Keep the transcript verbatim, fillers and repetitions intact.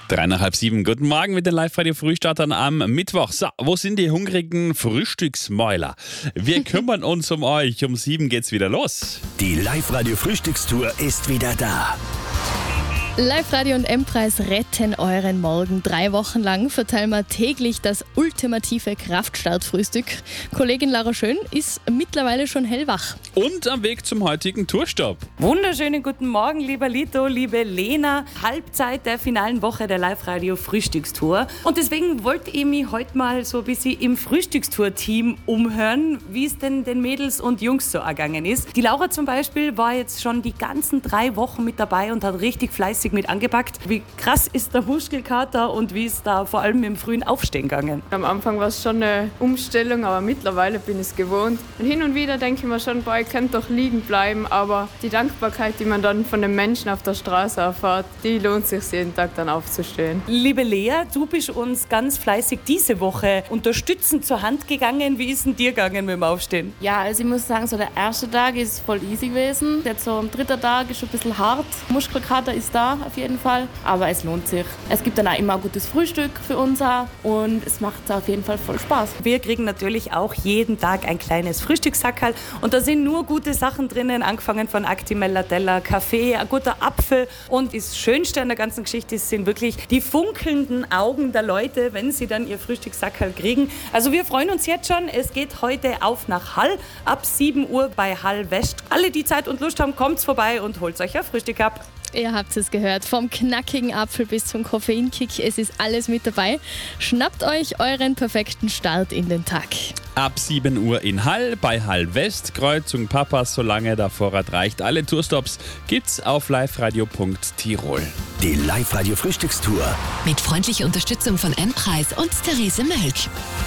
Dreieinhalb sieben, guten Morgen mit den Live-Radio-Frühstartern am Mittwoch. So, wo sind die hungrigen Frühstücksmäuler? Wir kümmern uns um euch. Um sieben geht's wieder los. Die Live-Radio-Frühstückstour ist wieder da. Live-Radio und M-Preis retten euren Morgen. Drei Wochen lang verteilen wir täglich das ultimative Kraftstartfrühstück. Kollegin Lara Schön ist mittlerweile schon hellwach. Und am Weg zum heutigen Tourstopp. Wunderschönen guten Morgen, lieber Lito, liebe Lena. Halbzeit der finalen Woche der Live-Radio-Frühstückstour. Und deswegen wollte ich mich heute mal so ein bisschen im Frühstückstour-Team umhören, wie es denn den Mädels und Jungs so ergangen ist. Die Laura zum Beispiel war jetzt schon die ganzen drei Wochen mit dabei und hat richtig fleißig mit angepackt. Wie krass ist der Muskelkater und wie ist da vor allem im frühen Aufstehen gegangen? Am Anfang war es schon eine Umstellung, aber mittlerweile bin ich es gewohnt. Und hin und wieder denke ich mir schon, boah, ich könnte doch liegen bleiben, aber die Dankbarkeit, die man dann von den Menschen auf der Straße erfährt, die lohnt sich jeden Tag dann aufzustehen. Liebe Lea, du bist uns ganz fleißig diese Woche unterstützend zur Hand gegangen. Wie ist denn dir gegangen mit dem Aufstehen? Ja, also ich muss sagen, so der erste Tag ist voll easy gewesen. Jetzt so am dritten Tag ist schon ein bisschen hart. Muskelkater ist da auf jeden Fall, aber es lohnt sich. Es gibt dann auch immer ein gutes Frühstück für uns auch und es macht auf jeden Fall voll Spaß. Wir kriegen natürlich auch jeden Tag ein kleines Frühstückssackerl und da sind nur gute Sachen drinnen, angefangen von Actimellatella, Kaffee, ein guter Apfel und das Schönste an der ganzen Geschichte sind wirklich die funkelnden Augen der Leute, wenn sie dann ihr Frühstückssackerl kriegen. Also wir freuen uns jetzt schon, es geht heute auf nach Hall, ab sieben Uhr bei Hall West. Alle, die Zeit und Lust haben, kommt's vorbei und holt euch ein Frühstück ab. Ihr habt es gehört, vom knackigen Apfel bis zum Koffeinkick, es ist alles mit dabei. Schnappt euch euren perfekten Start in den Tag. Ab sieben Uhr in Hall, bei Hall West, Kreuzung Papas, solange der Vorrat reicht. Alle Tourstops gibt's auf liveradio punkt tirol. Die Live-Radio-Frühstückstour. Mit freundlicher Unterstützung von M-Preis und Therese Mölk.